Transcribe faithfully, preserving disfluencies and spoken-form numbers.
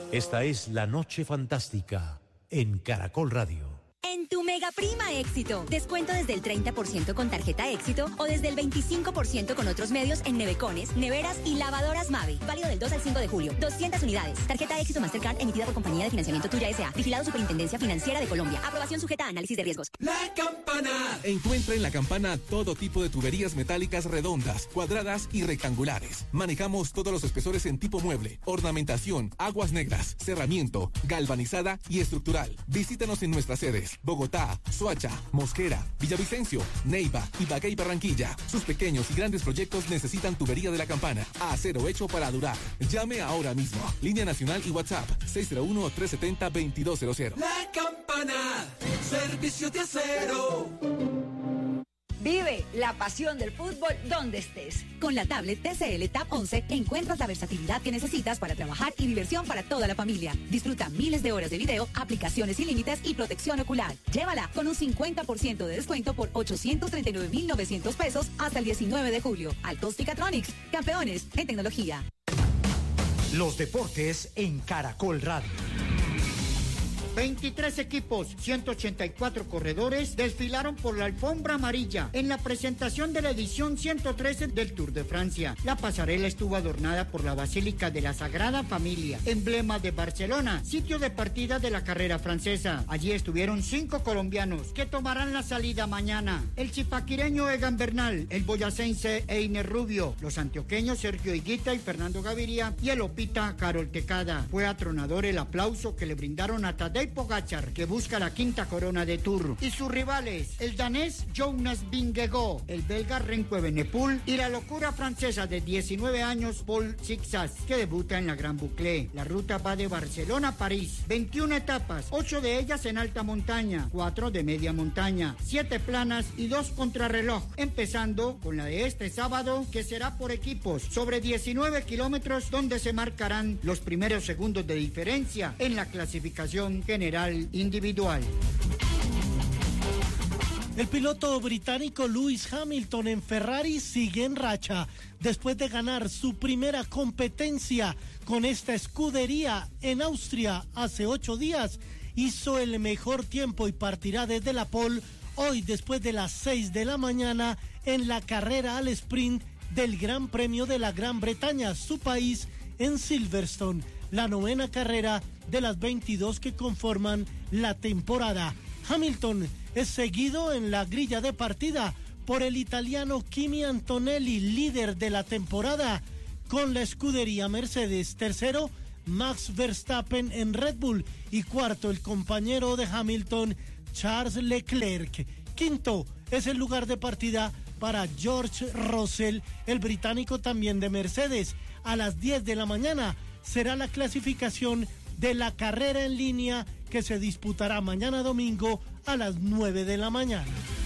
Esta es La Noche Fantástica en Caracol Radio. En tu Mega Prima Éxito, descuento desde el treinta por ciento con tarjeta Éxito o desde el veinticinco por ciento con otros medios en nevecones, neveras y lavadoras Mave. Válido del dos al cinco de julio. doscientas unidades. Tarjeta Éxito Mastercard emitida por Compañía de Financiamiento Tuya S A. Vigilado Superintendencia Financiera de Colombia. Aprobación sujeta a análisis de riesgos. La Campana. Encuentra en La Campana todo tipo de tuberías metálicas redondas, cuadradas y rectangulares. Manejamos todos los espesores en tipo mueble, ornamentación, aguas negras, cerramiento, galvanizada y estructural. Visítanos en nuestras sedes: Bogotá, Soacha, Mosquera, Villavicencio, Neiva, Ibagué y Barranquilla. Sus pequeños y grandes proyectos necesitan tubería de La Campana. Acero hecho para durar. Llame ahora mismo. Línea nacional y WhatsApp seis cero uno, tres siete cero, dos dos cero cero. La Campana, servicio de acero. Vive la pasión del fútbol donde estés. Con la tablet T C L Tab once encuentras la versatilidad que necesitas para trabajar y diversión para toda la familia. Disfruta miles de horas de video, aplicaciones sin límites y protección ocular. Llévala con un cincuenta por ciento de descuento por ochocientos treinta y nueve mil novecientos pesos hasta el diecinueve de julio. Altos Ticatronics, campeones en tecnología. Los deportes en Caracol Radio. veintitrés equipos, ciento ochenta y cuatro corredores desfilaron por la alfombra amarilla en la presentación de la edición ciento trece del Tour de Francia. La pasarela estuvo adornada por la Basílica de la Sagrada Familia, emblema de Barcelona, sitio de partida de la carrera francesa. Allí estuvieron cinco colombianos que tomarán la salida mañana: el chipaquireño Egan Bernal, el boyacense Einer Rubio, los antioqueños Sergio Higuita y Fernando Gaviria y el opita Carol Tecada. Fue atronador el aplauso que le brindaron a Tadej Pogačar, que busca la quinta corona de Tour, y sus rivales, el danés Jonas Vingegaard, el belga Remco Evenepoel y la locura francesa de diecinueve años Paul Zigzag, que debuta en la Gran Boucle. La ruta va de Barcelona a París, veintiuna etapas, ocho de ellas en alta montaña, cuatro de media montaña, siete planas y dos contrarreloj, empezando con la de este sábado, que será por equipos, sobre diecinueve kilómetros, donde se marcarán los primeros segundos de diferencia en la clasificación general individual. El piloto británico Lewis Hamilton en Ferrari sigue en racha. Después de ganar su primera competencia con esta escudería en Austria hace ocho días, hizo el mejor tiempo y partirá desde la pole hoy después de las seis de la mañana en la carrera al sprint del Gran Premio de la Gran Bretaña, su país, en Silverstone, la novena carrera de las veintidós que conforman la temporada. Hamilton es seguido en la grilla de partida por el italiano Kimi Antonelli, líder de la temporada con la escudería Mercedes. Tercero, Max Verstappen en Red Bull, y cuarto, el compañero de Hamilton, Charles Leclerc. Quinto es el lugar de partida para George Russell, el británico también de Mercedes. A las diez de la mañana será la clasificación de la carrera en línea que se disputará mañana domingo a las nueve de la mañana.